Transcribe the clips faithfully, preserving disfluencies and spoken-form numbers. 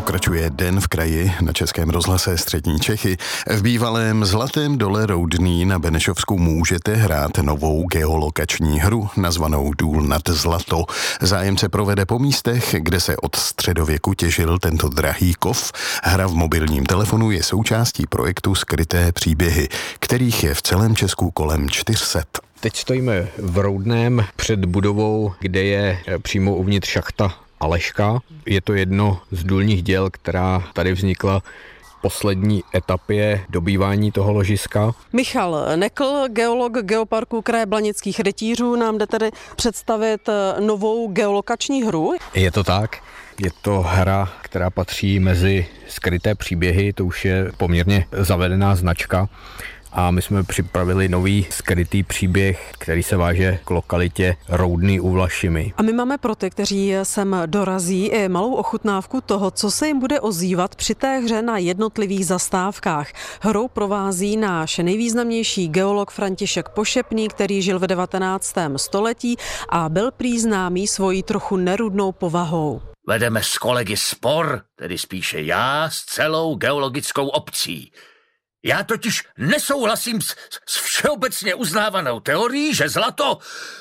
Pokračuje Den v kraji na Českém rozhlase Střední Čechy. V bývalém Zlatém dole Roudný na Benešovsku můžete hrát novou geolokační hru nazvanou Důl nad zlato. Zájemce provede po místech, kde se od středověku těžil tento drahý kov. Hra v mobilním telefonu je součástí projektu Skryté příběhy, kterých je v celém Česku kolem čtyři sta. Teď stojíme v Roudném před budovou, kde je přímo uvnitř šachta Aleška. Je to jedno z důlních děl, která tady vznikla v poslední etapě dobývání toho ložiska. Michal Nekl, geolog Geoparku kraje Blanických rytířů, nám jde tedy představit novou geolokační hru. Je to tak. Je to hra, která patří mezi Skryté příběhy, to už je poměrně zavedená značka. A my jsme připravili nový skrytý příběh, který se váže k lokalitě Roudný u Vlašimi. A my máme pro ty, kteří sem dorazí, i malou ochutnávku toho, co se jim bude ozývat při té hře na jednotlivých zastávkách. Hrou provází náš nejvýznamnější geolog František Pošepný, který žil v devatenáctém století a byl prý známý svojí trochu nerudnou povahou. Vedeme s kolegy spor, tedy spíše já s celou geologickou obcí. Já totiž nesouhlasím s, s všeobecně uznávanou teorií, že zlato...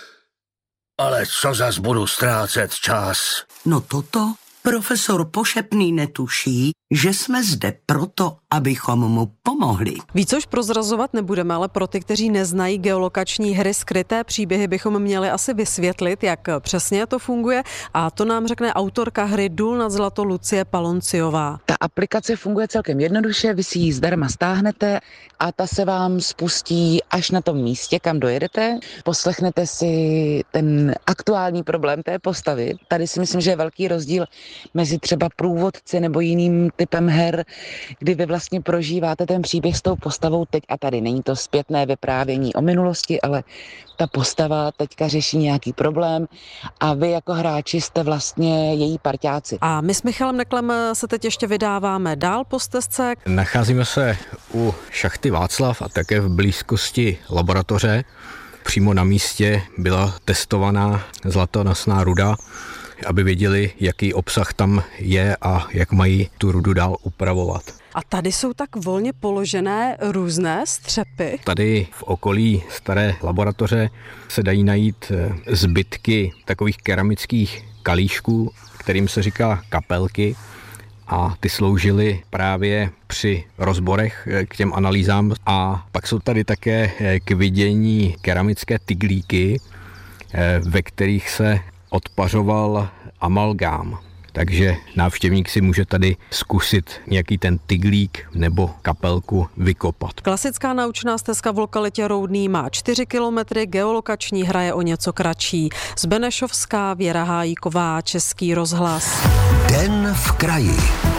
Ale co zas budu ztrácet čas? No toto profesor Pošepný netuší, že jsme zde proto, abychom mu pomohli. Víc už prozrazovat nebudeme, ale pro ty, kteří neznají geolokační hry Skryté příběhy, bychom měli asi vysvětlit, jak přesně to funguje, a to nám řekne autorka hry Důl nad zlato Lucie Palonciová. Ta aplikace funguje celkem jednoduše, vy si ji zdarma stáhnete a ta se vám spustí až na tom místě, kam dojedete. Poslechnete si ten aktuální problém té postavy. Tady si myslím, že je velký rozdíl mezi třeba průvodci nebo jiným typem her, kdy vy vlastně prožíváte ten příběh s tou postavou teď a tady. Není to zpětné vyprávění o minulosti, ale ta postava teďka řeší nějaký problém a vy jako hráči jste vlastně její parťáci. A my s Michalem Neklem se teď ještě vydáváme dál po stezce. Nacházíme se u šachty Václav a také v blízkosti laboratoře. Přímo na místě byla testovaná zlatonosná ruda, aby věděli, jaký obsah tam je a jak mají tu rudu dál upravovat. A tady jsou tak volně položené různé střepy. Tady v okolí staré laboratoře se dají najít zbytky takových keramických kalíšků, kterým se říká kapelky, a ty sloužily právě při rozborech k těm analýzám. A pak jsou tady také k vidění keramické tyglíky, ve kterých se odpařoval amalgám. Takže návštěvník si může tady zkusit nějaký ten tyglík nebo kapelku vykopat. Klasická naučná stezka v lokalitě Roudný má čtyři kilometry, geolokační hra je o něco kratší. Z Benešovská Věra Hájíková, Český rozhlas. Den v kraji.